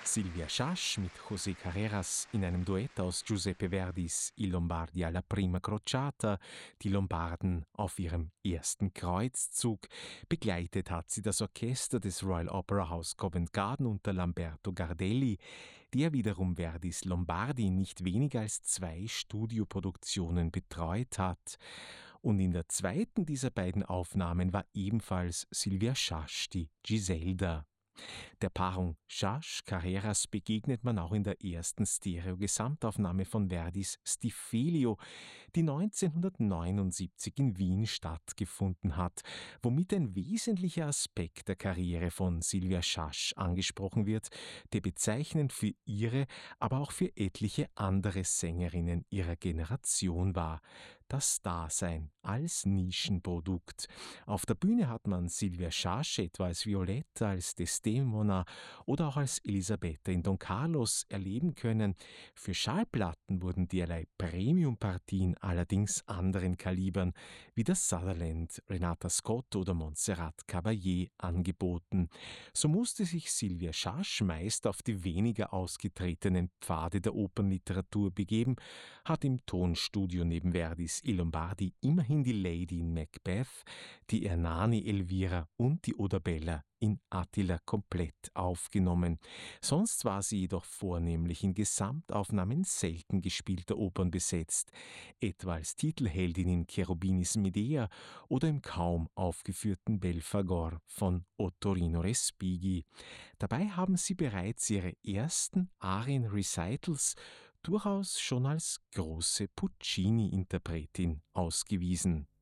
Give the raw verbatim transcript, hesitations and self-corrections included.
Silvia Schasch mit José Carreras in einem Duett aus Giuseppe Verdis I Lombardi alla prima crociata, die Lombarden auf ihrem ersten Kreuzzug. Begleitet hat sie das Orchester des Royal Opera House Covent Garden unter Lamberto Gardelli, der wiederum Verdis Lombardi in nicht weniger als zwei Studioproduktionen betreut hat. Und in der zweiten dieser beiden Aufnahmen war ebenfalls Silvia Schasch die Giselda. Der Paarung Schasch-Carreras begegnet man auch in der ersten Stereo-Gesamtaufnahme von Verdis Stiffelio, die neunzehnhundertneunundsiebzig in Wien stattgefunden hat, womit ein wesentlicher Aspekt der Karriere von Silvia Schasch angesprochen wird, der bezeichnend für ihre, aber auch für etliche andere Sängerinnen ihrer Generation war: das Dasein als Nischenprodukt. Auf der Bühne hat man Silvia Schasch etwa als Violetta, als Desdemona oder auch als Elisabetta in Don Carlos erleben können. Für Schallplatten wurden derlei Premium-Partien allerdings anderen Kalibern wie das Sutherland, Renata Scott oder Montserrat Caballé angeboten. So musste sich Silvia Schasch meist auf die weniger ausgetretenen Pfade der Opernliteratur begeben, hat im Tonstudio neben Verdis I Lombardi immerhin die Lady in Macbeth, die Ernani Elvira und die Oda Bella in Attila komplett aufgenommen. Sonst war sie jedoch vornehmlich in Gesamtaufnahmen selten gespielter Opern besetzt, etwa als Titelheldin in Cherubinis Medea oder im kaum aufgeführten Belfagor von Ottorino Respighi. Dabei haben sie bereits ihre ersten Arien-Recitals durchaus schon als große Puccini-Interpretin ausgewiesen.